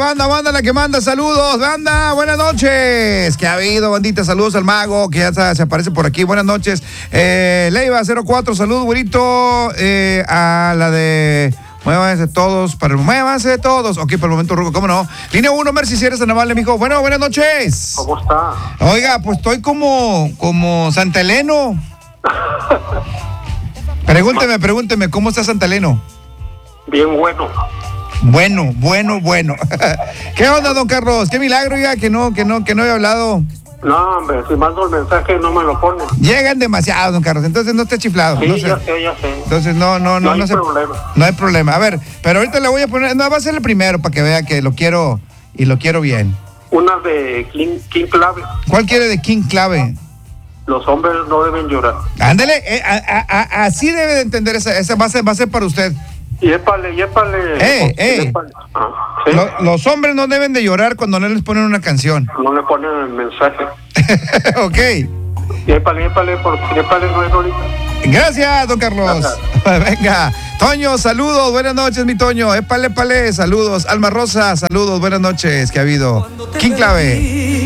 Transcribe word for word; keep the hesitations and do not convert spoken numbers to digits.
banda, banda la que manda, saludos, banda, buenas noches. ¿Qué ha habido, bandita? Saludos al mago, que ya se, se aparece por aquí, buenas noches. Eh, Leiva cero cuatro, saludos, güerito, eh, a la de... Muévanse todos, para el muévanse todos. Ok, por el momento, Ruco, ¿cómo no? Línea uno, Mercy, si eres tan amable, mijo. Bueno, buenas noches. ¿Cómo está? Oiga, pues estoy como, como Santa Eleno. Pregúnteme, pregúnteme, ¿cómo está Santa Eleno? Bien bueno. Bueno, bueno, bueno. ¿Qué onda, don Carlos? Qué milagro, ya que no, que no, que no he hablado. No, hombre, si mando el mensaje no me lo pone. Llegan demasiados, don Carlos, entonces no esté chiflado. Sí, no sé. ya sé, ya sé. Entonces no, no, no, No hay no, se, problema. no hay problema. A ver, pero ahorita le voy a poner, no, va a ser el primero para que vea que lo quiero y lo quiero bien. Una de King, King Clave. ¿Cuál quiere de King Clave? Los hombres no deben llorar. Ándale, eh, a, a, a, así debe de entender esa, esa va a ser, va a ser para usted. Yépale, yépale. Eh, eh. Yépale. Ah, ¿sí? Lo, los hombres no deben de llorar cuando no les ponen una canción. No le ponen el mensaje. Ok. Yépale, yépale, porque yépale no es ahorita. Gracias, don Carlos. Venga. Toño, saludos, buenas noches, mi Toño. Épale, épale, saludos. Alma Rosa, saludos, buenas noches. ¿Qué ha habido? King Clave.